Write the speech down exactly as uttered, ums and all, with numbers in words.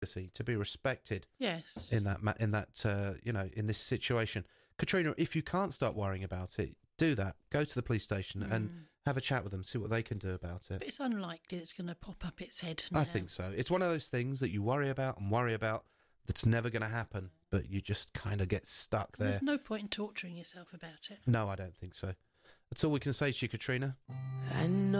to be respected. Yes. In that, ma- in that, uh, you know, in this situation, Katrina, if you can't start worrying about it, do that. Go to the police station mm. and have a chat with them. See what they can do about it. But it's unlikely it's going to pop up its head now. I think so. It's one of those things that you worry about and worry about that's never going to happen, but you just kind of get stuck there. There's no point in torturing yourself about it. No, I don't think so. That's all we can say to you, Katrina. I know.